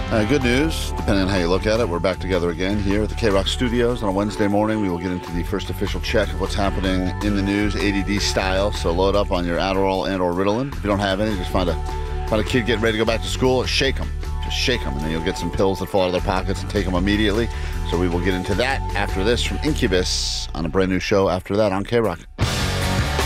Good news, depending on how you look at it. We're back together again here at the K-Rock Studios on a Wednesday morning. We will get into the first official check of what's happening in the news, ADD style. So load up on your Adderall and or Ritalin. If you don't have any, just find a kid getting ready to go back to school. Shake them. Just shake them, and then you'll get some pills that fall out of their pockets and take them immediately. So we will get into that after this from Incubus on a brand new show after that on K-Rock.